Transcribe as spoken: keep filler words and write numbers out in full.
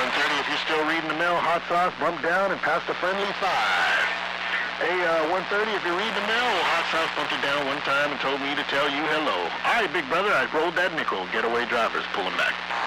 one thirty, if you're still reading the mail, hot sauce, bump down and pass the friendly five. Hey, uh, one thirty, if you're reading the mail, hot sauce bumped it down one time and told me to tell you hello. All right, big brother, I rolled that nickel. Getaway drivers, pull him back.